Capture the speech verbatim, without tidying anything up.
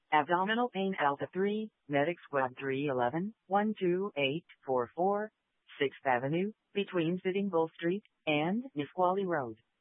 Abdominal pain Alpha three, Medic Squad three one one, one two eight four four, sixth Avenue, between Sitting Bull Street and Nisqually Road.